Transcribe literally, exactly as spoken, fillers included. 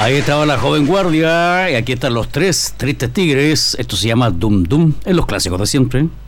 Ahí estaba la joven guardia y aquí están los tres tristes tigres. Esto se llama Dum Dum en los clásicos de siempre.